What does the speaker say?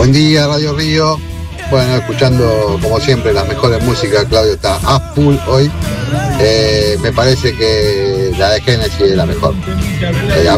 Buen día, Radio Río. Bueno, escuchando como siempre las mejores músicas. Claudio está a full hoy. Me parece que la de Genesis es la mejor.